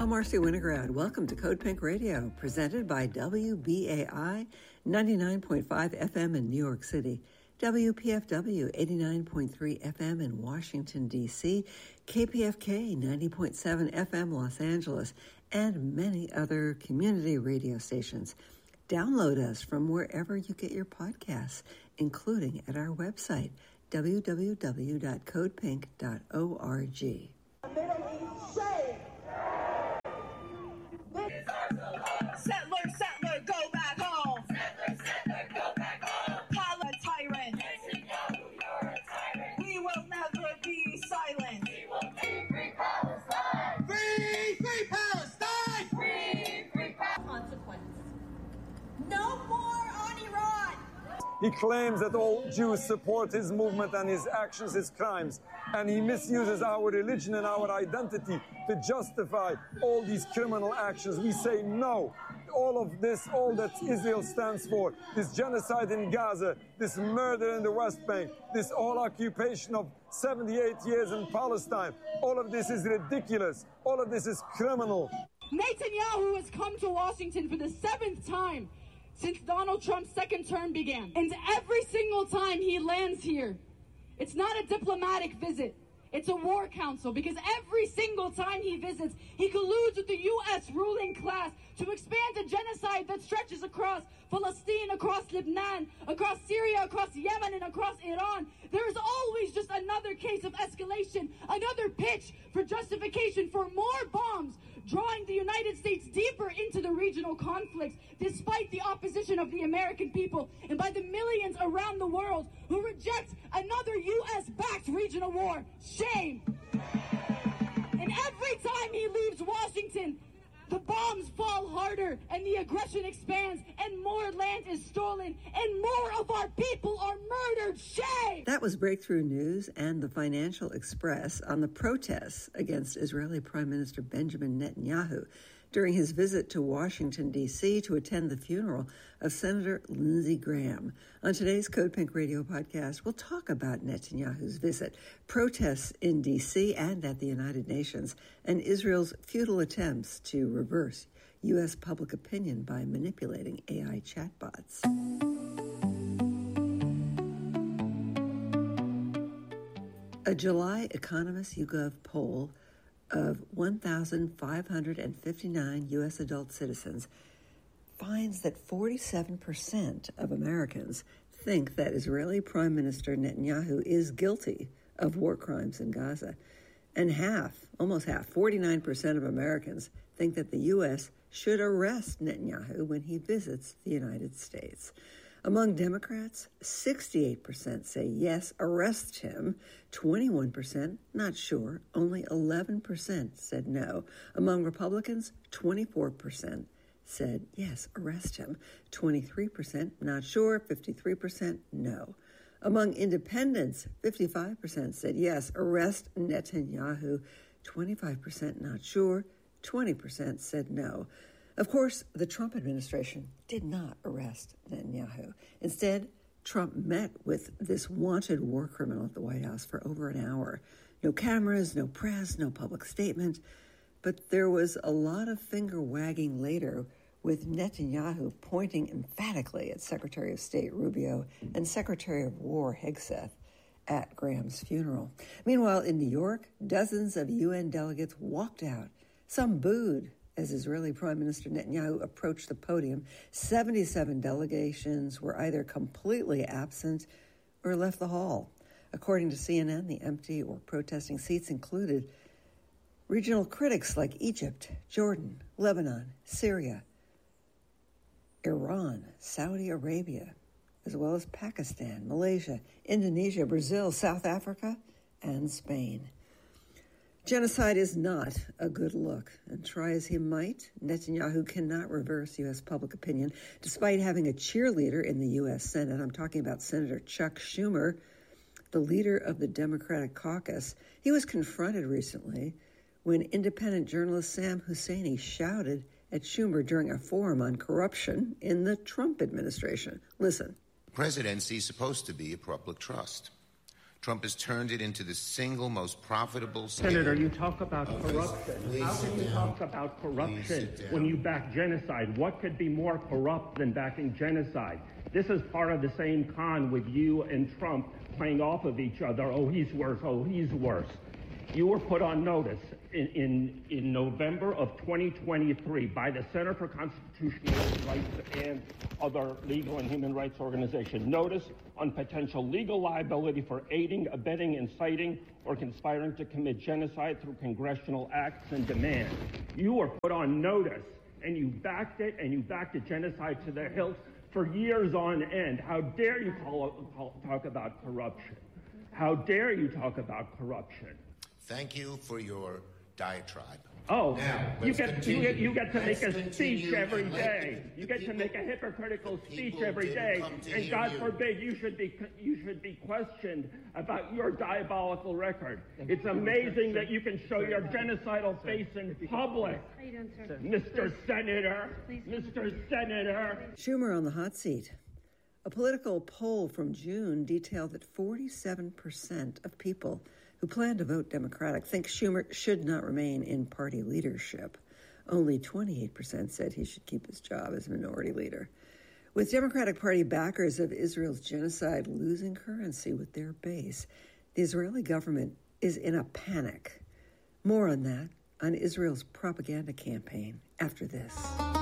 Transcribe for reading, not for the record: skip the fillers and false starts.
I'm Marcy Winograd. Welcome to Code Pink Radio, presented by WBAI 99.5 FM in New York City, WPFW 89.3 FM in Washington, D.C., KPFK 90.7 FM Los Angeles, and many other community radio stations. Download us from wherever you get your podcasts, including at our website, www.codepink.org. They don't need shame. Settler, go back home. Settler, go back home. Holla, tyrant. Netanyahu, you're a tyrant. We will never be silent. We will be free Palestine. Free Palestine. Free Palestine. Consequence. No more on Iran. He claims that all Jews support his movement and his actions, his crimes. And he misuses our religion and our identity to justify all these criminal actions. We say no. All of this, all that Israel stands for, this genocide in Gaza, this murder in the West Bank, this all occupation of 78 years in Palestine, all of this is ridiculous. All of this is criminal. Netanyahu has come to Washington for the 7th time since Donald Trump's second term began. And every single time he lands here, it's not a diplomatic visit. It's a war council, because every single time he visits, he colludes with the U.S. ruling class to expand a genocide that stretches across Palestine, across Lebanon, across Syria, across Yemen, and across Iran. There is always just another case of escalation, another pitch for justification for more bombs, drawing the United States deeper into the regional conflicts, despite the opposition of the American people and by the millions around the world who reject another U.S.-backed regional war. Shame. And every time he leaves Washington, the bombs fall harder and the aggression expands and more land is stolen and more of our people are murdered. Shame! That was Breakthrough News and the Financial Express on the protests against Israeli Prime Minister Benjamin Netanyahu during his visit to Washington, D.C. to attend the funeral of Senator Lindsey Graham. On today's Code Pink Radio podcast, we'll talk about Netanyahu's visit, protests in D.C. and at the United Nations, and Israel's futile attempts to reverse U.S. public opinion by manipulating AI chatbots. A July Economist YouGov poll of 1,559 U.S. adult citizens finds that 47% of Americans think that Israeli Prime Minister Netanyahu is guilty of war crimes in Gaza. And almost half, 49% of Americans think that the U.S. should arrest Netanyahu when he visits the United States. Among Democrats, 68% say yes, arrest him. 21% not sure. Only 11% said no. Among Republicans, 24% said yes, arrest him. 23% not sure. 53% no. Among independents, 55% said yes, arrest Netanyahu. 25% not sure. 20% said no. Of course, the Trump administration did not arrest Netanyahu. Instead, Trump met with this wanted war criminal at the White House for over an hour. No cameras, no press, no public statement. But there was a lot of finger-wagging later, with Netanyahu pointing emphatically at Secretary of State Rubio and Secretary of War Hegseth at Graham's funeral. Meanwhile, in New York, dozens of UN delegates walked out. Some booed as Israeli Prime Minister Netanyahu approached the podium. 77 delegations were either completely absent or left the hall. According to CNN, the empty or protesting seats included regional critics like Egypt, Jordan, Lebanon, Syria, Iran, Saudi Arabia, as well as Pakistan, Malaysia, Indonesia, Brazil, South Africa, and Spain. Genocide is not a good look, and try as he might, Netanyahu cannot reverse U.S. public opinion, despite having a cheerleader in the U.S. Senate. I'm talking about Senator Chuck Schumer, the leader of the Democratic caucus. He was confronted recently when independent journalist Sam Husseini shouted at Schumer during a forum on corruption in the Trump administration. Listen. Presidency is supposed to be a public trust. Trump has turned it into the single most profitable... Senator, you talk about corruption. How can you talk about corruption when you back genocide? What could be more corrupt than backing genocide? This is part of the same con with you and Trump playing off of each other. Oh, he's worse. Oh, he's worse. You were put on notice in November of 2023 by the Center for Constitutional Rights and other legal and human rights organizations. Notice on potential legal liability for aiding, abetting, inciting, or conspiring to commit genocide through congressional acts and demands. You were put on notice, and you backed it, and you backed the genocide to the hilt for years on end. How dare you talk about corruption? How dare you talk about corruption? Thank you for your diatribe. Oh, you get to make a speech every day. You get to make a hypocritical speech every day, and God forbid you should be questioned about your diabolical record. It's amazing that you can show your genocidal face in public, Mr. Senator. Mr. Senator. Schumer on the hot seat. A political poll from June detailed that 47% of people who plan to vote Democratic think Schumer should not remain in party leadership. Only 28% said he should keep his job as minority leader. With Democratic Party backers of Israel's genocide losing currency with their base, the Israeli government is in a panic. More on that on Israel's propaganda campaign after this.